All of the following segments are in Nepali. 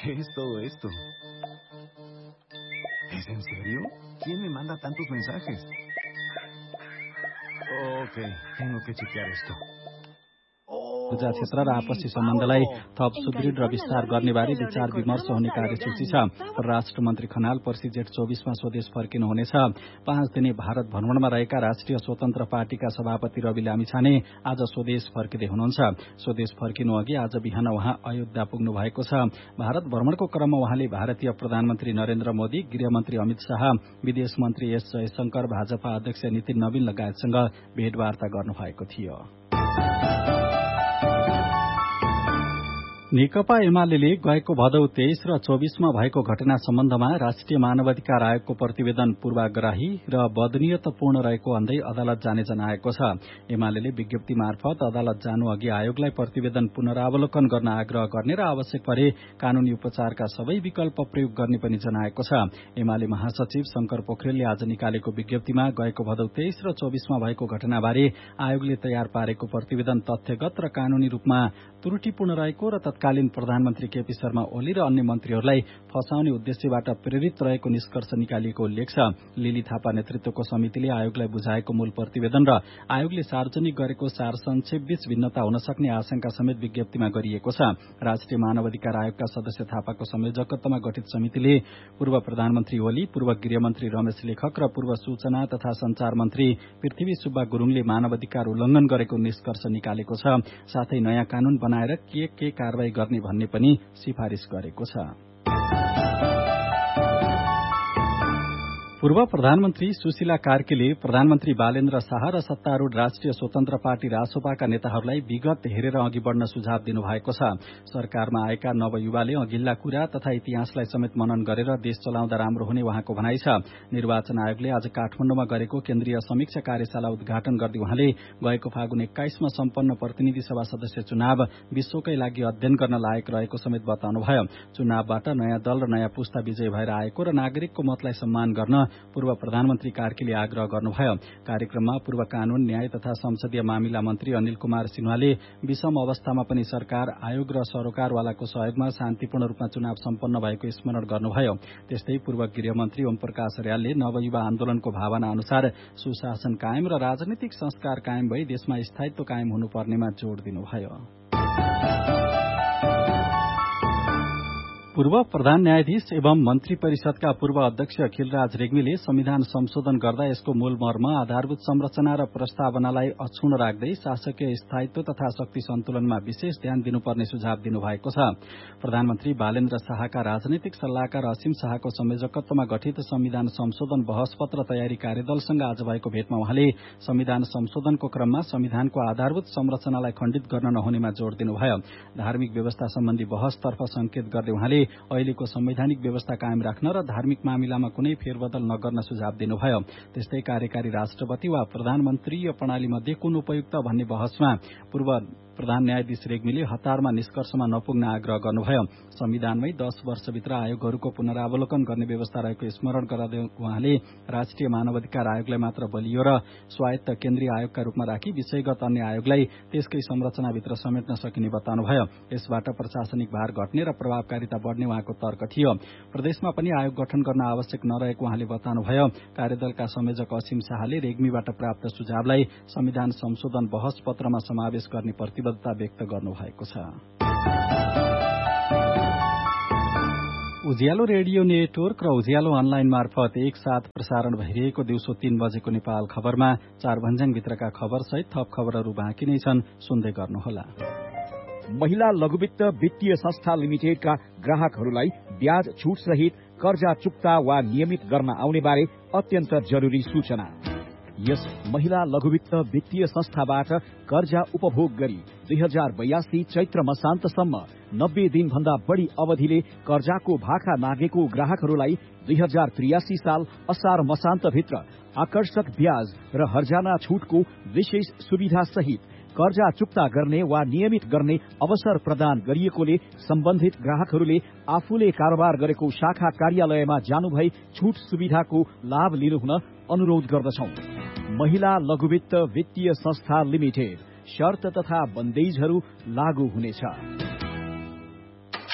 Esto. ¿Es en serio? ¿Quién me manda tantos mensajes? Ok, tengo que chequear esto. ऊर्जा क्षेत्र र आपसी सम्बन्धलाई थप सुदृढ र विस्तार गर्नेबारे विचार विमर्श हुने कार्यसूची छ। परराष्ट्र मन्त्री खनाल पर्सि जेठ 24मा स्वदेश फर्किनुहुनेछ। 5 दिने भारत भ्रमणमा रहेका राष्ट्रिय स्वतन्त्र पार्टीका सभापति रवि लामिछाने आज स्वदेश फर्किँदै हुनुहुन्छ। स्वदेश फर्किनु अघि आज बिहान उहाँ अयोध्या पुग्नु भएको छ। भारत भ्रमणको क्रममा उहाँले भारतीय प्रधानमन्त्री नरेन्द्र मोदी, गृहमन्त्री अमित शाह, विदेश मन्त्री एस जयशंकर, भाजपा अध्यक्ष नितिन नवीन लगायतसँग भेटवार्ता गर्नुभएको थियो। नेकपा एमाले गएको भदौ 23 र 24मा भएको घटना सम्बन्धमा राष्ट्रिय मानवाधिकार आयोगको प्रतिवेदन पूर्वाग्राही र बदनीयतापूर्ण रहेको भन्दै अदालत जाने जनाएको छ। एमाले विज्ञप्ति मार्फत अदालत जानु अघि आयोगलाई प्रतिवेदन पुनरावलोकन गर्न आग्रह गर्ने र आवश्यक परे कानूनी उपचारका सबै विकल्प प्रयोग गर्ने पनि जनाएको छ। एमाले महासचिव शंकर पोखरेलले आज निकालेको विज्ञप्तिमा गएको भदौ 23 र 24मा भएको घटनाबारे आयोगले तयार पारेको प्रतिवेदन तथ्यगत र कानूनी रूपमा त्रुटिपूर्ण रहेको र तत्कालीन प्रधानमन्त्री केपी शर्मा ओली र अन्य मन्त्रीहरूलाई फसाउने उद्देश्यबाट प्रेरित रहेको निष्कर्ष निकालिएको उल्लेख छ। लिली थापा नेतृत्वको समितिले आयोगलाई बुझाएको मूल प्रतिवेदन र आयोगले सार्वजनिक गरेको सारसंक्षेप बीच भिन्नता हुन सक्ने आशंका समेत विज्ञप्तिमा गरिएको छ। राष्ट्रिय मानवाधिकार आयोगका सदस्य थापाको संयोजकत्वमा गठित समितिले पूर्व प्रधानमन्त्री ओली, पूर्व गृहमन्त्री रमेश लेखक र पूर्व सूचना तथा संचार मन्त्री पृथ्वी सुब्बा गुरूङले मानवाधिकार उल्लंघन गरेको निष्कर्ष निकालेको छ। साथै नयाँ कानून बनाएर के कारवाही गर्ने भन्ने पनि सिफारिश गरेको छ। पूर्व प्रधानमन्त्री सुशीला कार्कीले प्रधानमन्त्री बालेन्द्र शाह र सत्तारूढ़ राष्ट्रिय स्वतन्त्र पार्टी रासोपाका नेताहरूलाई विगत हेरेर अघि बढ्न सुझाव दिनुभएको छ। सरकारमा आएका नवयुवाले अघिल्ला कुरा तथा इतिहासलाई समेत मनन गरेर देश चलाउँदा राम्रो हुने उहाँको भनाइ छ। निर्वाचन आयोगले आज काठमाडौँमा गरेको केन्द्रीय समीक्षा कार्यशाला उद्घाटन गर्दै उहाँले गएको फागुन 21मा सम्पन्न प्रतिनिधि सभा सदस्य चुनाव विश्वकै लागि अध्ययन गर्न लायक रहेको समेत बताउनुभयो। चुनावबाट नयाँ दल र नयाँ पुस्ता विजय भएर आएको र नागरिकको मतलाई सम्मान गर्न पूर्व प्रधानमन्त्री कार्कीले आग्रह गर्नुभयो। कार्यक्रममा पूर्व कानून, न्याय तथा संसदीय मामिला मन्त्री अनिल कुमार सिन्हाले विषम अवस्थामा पनि सरकार, आयोग र सरोकारवालाको सहयोगमा शान्तिपूर्ण रूपमा चुनाव सम्पन्न भएको स्मरण गर्नुभयो। त्यस्तै पूर्व गृहमन्त्री ओम प्रकाश अर्यालले नवयुवा आन्दोलनको भावना अनुसार सुशासन कायम र राजनीतिक संस्कार कायम भई देशमा स्थायित्व कायम हुनुपर्नेमा जोड़ दिनुभयो। पूर्व प्रधान न्यायाधीश एवं मन्त्री परिषदका पूर्व अध्यक्ष खिलराज रेग्मीले संविधान संशोधन गर्दा यसको मूल मर्म, आधारभूत संरचना र प्रस्तावनालाई अक्षुण्ण राख्दै शासकीय स्थायित्व तथा शक्ति सन्तुलनमा विशेष ध्यान दिनुपर्ने सुझाव दिनुभएको छ। प्रधानमन्त्री बालेन्द्र शाहका राजनैतिक सल्लाहकार असीम शाहको संयोजकत्वमा गठित संविधान संशोधन बहसपत्र तयारी कार्यदलसँग आज भएको भेटमा उहाँले संविधान संशोधनको क्रममा संविधानको आधारभूत संरचनालाई खण्डित गर्न नहुनेमा जोड़ दिनुभयो। धार्मिक व्यवस्था सम्बन्धी बहसतर्फ संकेत गर्दै उहाँले अहिलेको संवैधानिक व्यवस्था कायम राख्न र धार्मिक मामिलामा कुनै फेरबदल नगर्न सुझाव दिनुभयो। त्यस्तै कार्यकारी राष्ट्रपति वा प्रधानमन्त्रीय प्रणाली मध्ये कुन उपयुक्त भन्ने बहसमा पूर्व प्रधान न्यायाधीश रेग्मीले हतारमा निष्कर्षमा नपुग्न आग्रह गर्नुभयो। संविधानमै 10 वर्षभित्र आयोगहरूको पुनरावलोकन गर्ने व्यवस्था रहेको स्मरण गराउँदै उहाँले राष्ट्रिय मानवाधिकार आयोगलाई मात्र बलियो र स्वायत्त केन्द्रीय आयोगका रूपमा राखी विषयगत अन्य आयोगलाई त्यसकै संरचनाभित्र समेट्न सकिने बताउनुभयो। यसबाट प्रशासनिक भार घट्ने र प्रभावकारिता बढ्ने उहाँको तर्क थियो। प्रदेशमा पनि आयोग गठन गर्न आवश्यक नरहेको उहाँले बताउनुभयो। कार्यदलका संयोजक असीम शाहले रेग्मीबाट प्राप्त सुझावलाई संविधान संशोधन बहस पत्रमा समावेश गर्ने प्रतिबद्धता व्यक्त गर्नुभएको छ। उज्यालो रेडियो नेटवर्क र उज्यालो अनलाइन मार्फत एकसाथ प्रसारण भइरहेको दिउँसो 3 बजेको नेपाल खबरमा 4 भन्ज्याङभित्रका खबरसहित थप खबरहरू बाँकी नै छन्, सुन्दै गर्नुहोला। महिला लघुवित्त वित्तीय संस्था लिमिटेडका ग्राहकहरूलाई ब्याज छुट सहित कर्जा चुक्ता वा नियमित गर्न आउने बारे अत्यन्त जरुरी सूचना। यस महिला लघुवित्त वित्तीय संस्थाबाट कर्जा उपभोग गरी 2082 चैत्र मसान्तसम्म 90 दिनभन्दा बढ़ी अवधिले कर्जाको भाखा मागेको ग्राहकहरूलाई 2083 साल असार मसान्तभित्र आकर्षक ब्याज र हर्जाना छुटको विशेष सुविधा सहित कर्जा चुक्ता गर्ने वा नियमित गर्ने अवसर प्रदान गरिएकोले सम्बन्धित ग्राहकहरूले आफूले कारोबार गरेको शाखा कार्यालयमा जानुभई छुट सुविधाको लाभ लिनुहुन अनुरोध गर्दछौं। महिला लघुवित्त वित्तीय संस्था लिमिटेड। शर्त तथा बन्देजहरू लागू हुनेछ।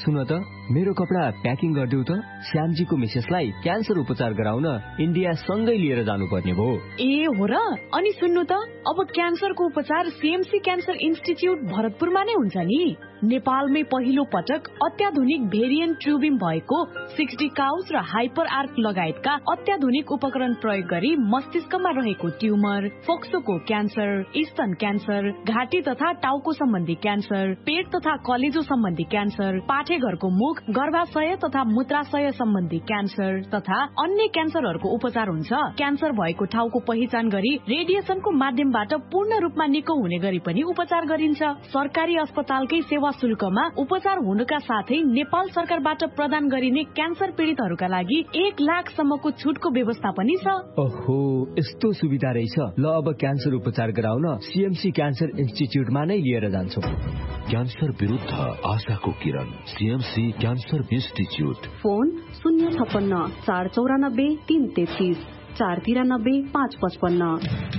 सुन त मेरो कपडा प्याकिङ गरिदेऊ त। श्यामजीको मिसेसलाई क्यान्सर उपचार गराउन इन्डिया सँगै लिएर जानुपर्ने भयो। ए हो र? अनि सुन्नु त, अब क्यान्सरको उपचार सीएमसी क्यान्सर इन्स्टिच्युट भरतपुरमा नै हुन्छ नि। नेपालमै पहिलो पटक अत्याधुनिक भेरिएन्ट ट्युबिङ भएको 60 काउस र हाइपर आर्क लगायतका अत्याधुनिक उपकरण प्रयोग गरी मस्तिष्कमा रहेको ट्युमर, फोक्सोको क्यान्सर, स्तन क्यान्सर, घाँटी तथा टाउको सम्बन्धी क्यान्सर, पेट तथा कलेजो सम्बन्धी क्यान्सर, पाठेघरको मुख, गर्भाशय तथा मूत्राशय सम्बन्धी क्यान्सर तथा अन्य क्यान्सरहरूको उपचार हुन्छ। क्यान्सर भएको ठाउँको पहिचान गरी रेडिएसनको माध्यमबाट पूर्ण रूपमा निको हुने गरी पनि उपचार गरिन्छ। सरकारी अस्पतालकै सेवा शुल्कमा उपचार हुनुका साथै नेपाल सरकारबाट प्रदान गरिने क्यान्सर पीडितहरूका लागि 1 लाखसम्मको छुटको व्यवस्था पनि छ। ओहो, यस्तो सुविधा रहेछ। ल अब क्यान्सर उपचार गराउन सीएमसी क्यान्सर इन्स्टिच्युटमा नै लिएर जान्छौँ। क्यान्सर विरुद्ध आशाको किरण, सीएमसी क्यान्सर इन्स्टिच्युट। फोन 056 494 333 493 555।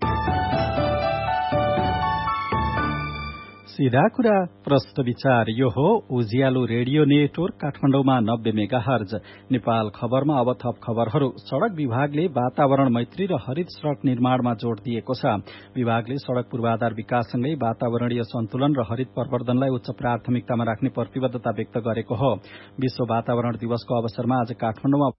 सीधा कुरा प्रश्न विचार। यो हो उज्यालो रेडियो नेटवर्क काठमाडौँमा 90 मेगाहर्ज। नेपाल खबरमा अब थप खबरहरू। सड़क विभागले वातावरण मैत्री र हरित सड़क निर्माणमा जोड़ दिएको छ। विभागले सड़क पूर्वाधार विकाससँगै वातावरणीय सन्तुलन र हरित प्रवर्धनलाई उच्च प्राथमिकतामा राख्ने प्रतिबद्धता व्यक्त गरेको हो। विश्व वातावरण दिवसको अवसरमा आज काठमाडौँमा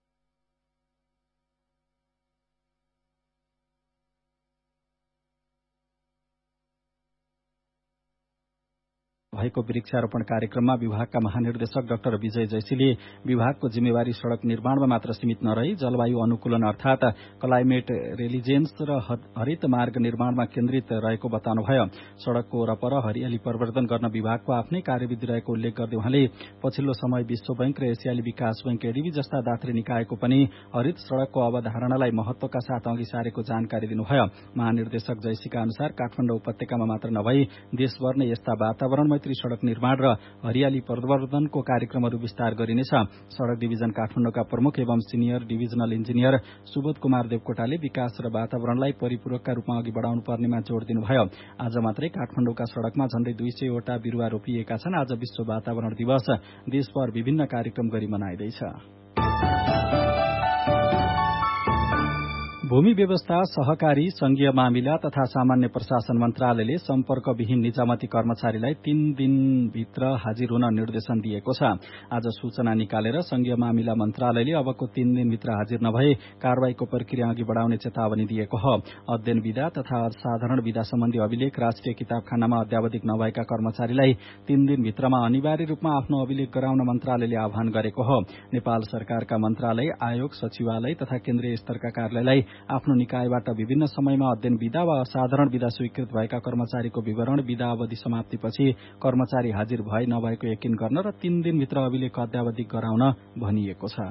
भएको वृक्षारोपण कार्यक्रममा विभागका महानिर्देशक डाक्टर विजय जैसीले विभागको जिम्मेवारी सड़क निर्माणमा मात्र सीमित नरही जलवायु अनुकूलन अर्थात क्लाइमेट रेलिजेन्स र हरित मार्ग निर्माणमा केन्द्रित रहेको बताउनुभयो। सड़कको वरपर हरियाली प्रवर्धन गर्न विभागको आफ्नै कार्यविधि रहेको उल्लेख गर्दै उहाँले पछिल्लो समय विश्व बैंक र एसियाली विकास बैंक एडीबी जस्ता दात्री निकायको पनि हरित सड़कको अवधारणालाई महत्वका साथ अघि सारेको जानकारी दिनुभयो। महानिर्देशक जैसीका अनुसार काठमाडौँ उपत्यकामा मात्र नभई देशभर नै यस्ता वातावरण मैत्री सड़क निर्माण र हरियाली प्रवर्धनको कार्यक्रमहरू विस्तार गरिनेछ। सड़क डिभिजन काठमाडौँका प्रमुख एवं senior divisional engineer Subodh Kumar देवकोटाले विकास र वातावरणलाई परिपूरकका रूपमा अघि बढ़ाउनु पर्नेमा जोड़ दिनुभयो। आज मात्रै काठमाडौँका सड़कमा झण्डै 200 वटा बिरूवा रोपिएका छन्। आज विश्व वातावरण दिवस देशभर विभिन्न कार्यक्रम गरी मनाइँदैछ। भूमि व्यवस्था, सहकारी, संघीय मामिला तथा सामान्य प्रशासन मन्त्रालयले सम्पर्कविहीन निजामती कर्मचारीलाई 3 दिनभित्र हाजिर हुन निर्देशन दिएको छ। आज सूचना निकालेर संघीय मामिला मन्त्रालयले अबको 3 दिनभित्र हाजिर नभए कार्यवाहीको प्रक्रिया अघि बढ़ाउने चेतावनी दिएको हो। अध्ययन विधा तथा साधारण विधा सम्बन्धी अभिलेख राष्ट्रिय किताबखानामा अध्यावधिक नभएका कर्मचारीलाई 3 दिनभित्रमा अनिवार्य रूपमा आफ्नो अभिलेख गराउन मन्त्रालयले आह्वान गरेको हो। नेपाल सरकारका मन्त्रालय, आयोग, सचिवालय तथा केन्द्रीय स्तरका कार्यालयलाई आफ्नो निकायबाट विभिन्न समयमा अध्ययन विधा वा असाधारण विधा स्वीकृत भएका कर्मचारीको विवरण विधा अवधि समाप्तिपछि कर्मचारी हाजिर भए नभएको यकिन गर्न र 3 दिनभित्र अभिलेख अध्यावधिक गराउन भनिएको छ।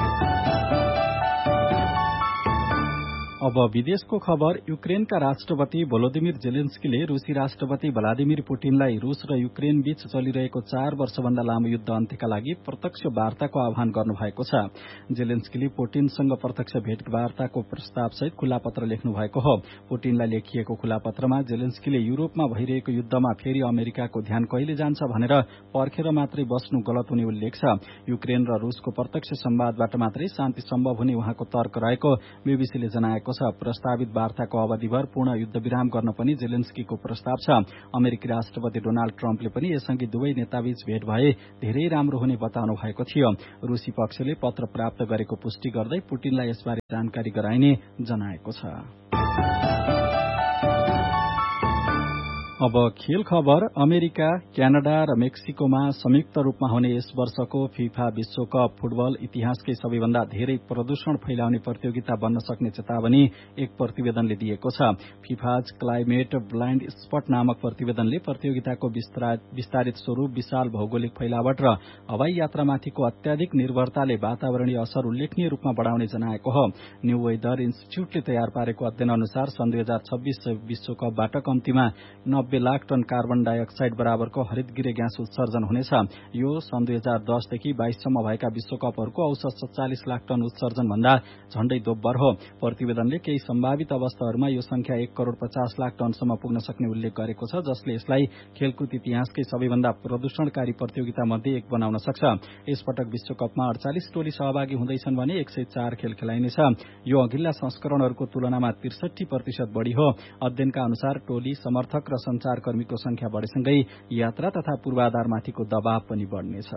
अब विदेशको खबर। युक्रेनका राष्ट्रपति भोलोदिमिर जेलेन्स्कीले रूसी राष्ट्रपति भ्लादिमिर पुटिनलाई रूस र युक्रेन बीच चलिरहेको 4 वर्षभन्दा लामो युद्ध अन्त्यका लागि प्रत्यक्ष वार्ताको आह्वान गर्नुभएको छ। जेलेन्स्कीले पुटिनसँग प्रत्यक्ष भेटवार्ताको प्रस्तावसहित खुला पत्र लेख्नु भएको हो। पुटिनलाई लेखिएको खुला पत्रमा जेलेन्स्कीले युरोपमा भइरहेको युद्धमा फेरि अमेरिकाको ध्यान कहिले जान्छ भनेर पर्खेर मात्रै बस्नु गलत हुने उल्लेख छ। युक्रेन र रूसको प्रत्यक्ष संवादबाट मात्रै शान्ति सम्भव हुने उहाँको तर्क रहेको बीबीसीले जनाएको छ। प्रस्तावित वार्ताको अवधिभर पूर्ण युद्धविराम गर्न पनि जेलेन्स्कीको प्रस्ताव छ। अमेरिकी राष्ट्रपति डोनाल्ड ट्रम्पले पनि यसअघि दुवै नेताबीच भेट भए धेरै राम्रो हुने बताउनु भएको थियो। रूसी पक्षले पत्र प्राप्त गरेको पुष्टि गर्दै पुटिनलाई यसबारे जानकारी गराइने जनाएको छ। अब खेल खबर। अमेरिका, क्यानाडा र मेक्सिकोमा संयुक्त रूपमा हुने यस वर्षको फीफा विश्वकप फुटबल इतिहासकै सबैभन्दा धेरै प्रदूषण फैलाउने प्रतियोगिता बन्न सक्ने चेतावनी एक प्रतिवेदनले दिएको छ। फीफाज क्लाइमेट ब्लाइन्ड स्पट नामक प्रतिवेदनले प्रतियोगिताको विस्तारित स्वरूप, विशाल भौगोलिक फैलावट र हवाई यात्रामाथिको अत्याधिक निर्भरताले वातावरणीय असर उल्लेखनीय रूपमा बढ़ाउने जनाएको हो। न्यू वेदर इन्स्टिच्युटले तयार पारेको अध्ययन अनुसार सन् 2026 विश्वकपबाट कम्तीमा 90 90 लाख टन कार्बन डाइअक्साइड बराबरको हरितगृह ग्यास उत्सर्जन हुनेछ। यो सन् 2010 देखि 22 सम्म भएका विश्वकपहरूको औसत 47 लाख टन उत्सर्जन भन्दा झण्डै दोब्बर हो। प्रतिवेदनले केही सम्भावित अवस्थाहरूमा यो संख्या 1 करोड़ 50 लाख टनसम्म पुग्न सक्ने उल्लेख गरेको छ, जसले यसलाई खेलकुद इतिहासकै सबैभन्दा प्रदूषणकारी प्रतियोगिता मध्ये एक बनाउन सक्छ। यसपटक विश्वकपमा 48 टोली सहभागी हुँदैछन् भने 104 खेल खेलाइनेछ। यो अघिल्ला संस्करणहरूको तुलनामा 63% बढ़ी हो। अध्ययनका अनुसार टोली, समर्थक र संचारकर्मीको संख्या बढेसँगै यात्रा तथा पूर्वाधारमाथिको दबाव पनि बढ्नेछ।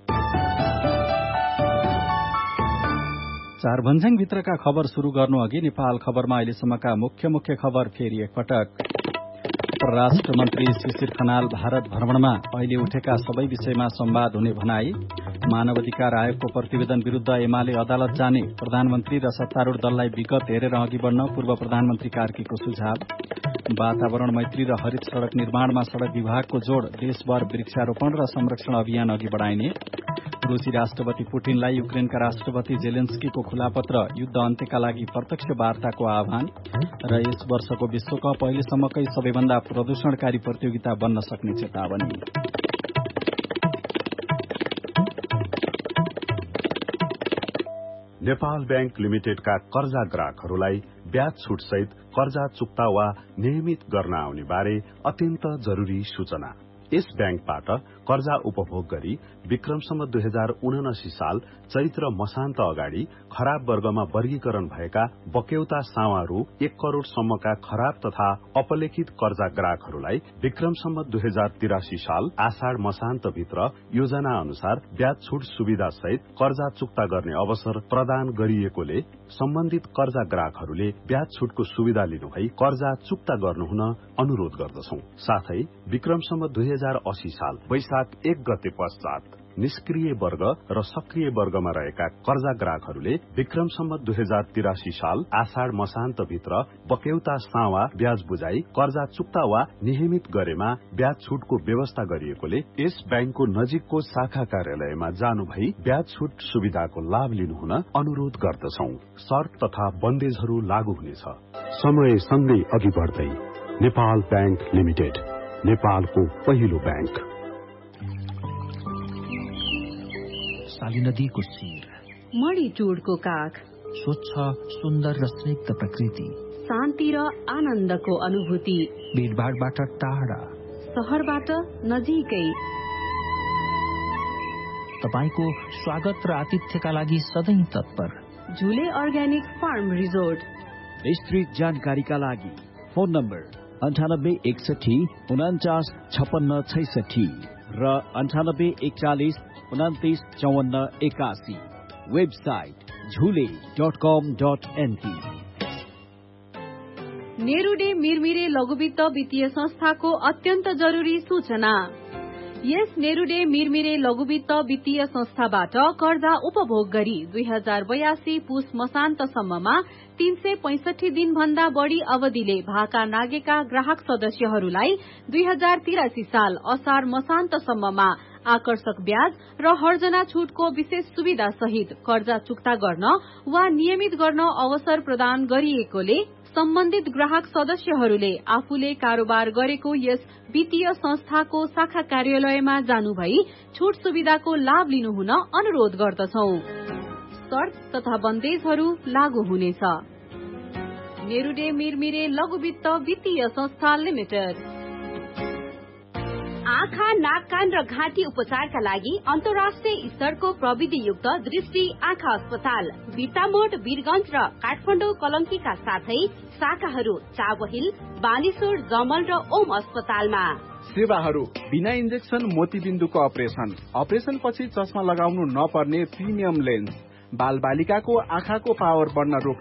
चारभन्ज्याङ भित्रका खबर शुरू गर्नु अघि नेपाल खबरमा अहिलेसम्मका मुख्य खबर फेरि एकपटक। परराष्ट्र मन्त्री शिशिर खनाल भारत भ्रमणमा, अहिले उठेका सबै विषयमा संवाद हुने भनाई। मानव अधिकार आयोगको प्रतिवेदन विरूद्ध एमाले अदालत जाने, प्रधानमन्त्री र सत्तारूढ़ दललाई विगत हेरेर अघि बढ्न पूर्व प्रधानमन्त्री कार्कीको सुझाव। वातावरण मैत्री र हरित सड़क निर्माणमा सड़क विभागको जोड़, देशभर वृक्षारोपण र संरक्षण अभियान अघि बढ़ाइने। रूसी राष्ट्रपति पुटिनलाई युक्रेनका राष्ट्रपति जेलेन्स्कीको खुला पत्र, युद्ध अन्त्यका लागि प्रत्यक्ष वार्ताको आह्वान। र यस वर्षको विश्वकप अहिलेसम्मकै सबैभन्दा प्रदूषणकारी प्रतियोगिता बन्न सक्ने चेतावनी। नेपाल बैंक लिमिटेडका कर्जा ग्राहकहरूलाई ब्याज छुट सहित कर्जा चुक्ता वा नियमित गर्न आउने बारे अत्यन्त जरूरी सूचना। यस बैंकबाट कर्जा उपभोग गरी विक्रमसम्म 2079 साल चैत्र मसान्त अगाडि खराब वर्गमा वर्गीकरण भएका बक्यौता सावा रु 1 करोड़ सम्मका खराब तथा अपलेखित कर्जा ग्राहकहरूलाई विक्रमसम्म 2083 साल आषाढ़ मसान्त भित्र योजना अनुसार ब्याज छुट सुविधा सहित कर्जा चुक्ता गर्ने अवसर प्रदान गरिएकोले सम्बन्धित कर्जा ग्राहकहरूले ब्याज छुटको सुविधा लिनुभई कर्जा चुक्ता गर्नुहुन अनुरोध गर्दछौं। साथै विक्रमसम्म 2080 साल वैशाख 1 गते पश्चात निष्क्रिय वर्ग र सक्रिय वर्गमा रहेका कर्जा ग्राहकहरूले विक्रमसम्म 2083 साल आषाढ़ मसान्त भित्र बक्यौता सावा ब्याज बुझाई कर्जा चुक्ता वा नियमित गरेमा ब्याज छुटको व्यवस्था गरिएकोले यस बैंकको नजिकको शाखा कार्यालयमा जानु भई ब्याज छुट सुविधाको लाभ लिनुहुन अनुरोध गर्दछौं। शर्त तथा बन्देजहरू लागू हुनेछ। समय सँगै अघि बढ्दै नेपाल बैंक लिमिटेड, नेपालको पहिलो बैंक। साली नदीको शिर, मणिचूडको काख, स्वच्छ सुन्दर र स्निग्ध प्रकृति, शान्ति र आनन्दको अनुभूति, भीडभाडबाट टाढा, शहरबाट नजिकै, तपाईको स्वागत र आतिथ्यका लागि सधैं तत्पर। झुले अर्ग्यानिक फार्म रिजोर्ट। विस्तृत जानकारीका लागि फोन नम्बर 98 61 49 56 66 र 98 41 29 54 81। वेबसाइट झुले.com.np। नेरुडे मिरमिरे लघुवित्त वित्तीय संस्थाको अत्यन्त जरूरी सूचना। यस नेरुडे मिरमिरे लघुवित्त वित्तीय संस्थाबाट कर्जा उपभोग गरी 2082 पुस मसान्तसम्ममा 365 दिन भन्दा बढ़ी अवधिले भाका नागेका ग्राहक सदस्यहरूलाई 2083 साल असार मसान्तसम्ममा आकर्षक ब्याज र हर्जना छूटको विशेष सुविधा सहित कर्जा चुक्ता गर्न वा नियमित गर्न अवसर प्रदान गरिएकोले सम्बन्धित ग्राहक सदस्यहरूले आफूले कारोबार गरेको यस वित्तीय संस्थाको शाखा कार्यालयमा जानु भई छूट सुविधाको लाभ लिनुहुन अनुरोध गर्दछौ। शर्त तथा बन्देजहरू लागू हुनेछ। नेरुडे मिरमिरे लघुवित्त वित्तीय संस्था लिमिटेड। आँखा, नाक, कान र घाँटी उपचारका लागि अन्तर्राष्ट्रिय स्तरको प्रविधियुक्त दृष्टि आँखा अस्पताल बिर्तामोड, वीरगंज र काठमाडौँ कलंकीका साथै शाखाहरू चाबहिल, बानेश्वर, जमल र ओम अस्पतालमा। सेवाहरू बिना इन्जेक्सन मोतीबिन्दुको अपरेसन पछि चस्मा लगाउनु नपर्ने प्रिमियम लेन्स, बाल बालिकाको आँखाको पावर बढ्न रोक्ने